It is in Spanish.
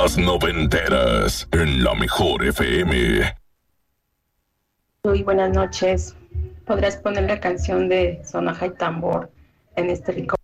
Las noventeras en la mejor FM. Muy buenas noches. ¿Podrás poner la canción de Sonaja y Tambor en este rico